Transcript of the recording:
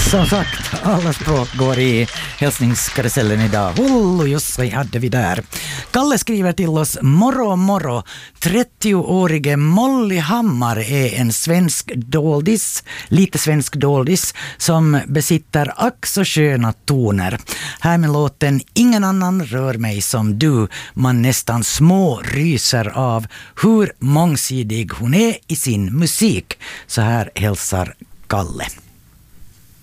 Som sagt, alla språk går i hälsningskarusellen idag. Hullu hade vi där. Kalle skriver till oss: Moro. 30-årige Molly Hammar är en svensk doldis, lite svensk doldis, som besitter ack så sköna toner. Här med låten Ingen annan rör mig som du. Man nästan små ryser av hur mångsidig hon är i sin musik. Så här hälsar Kalle.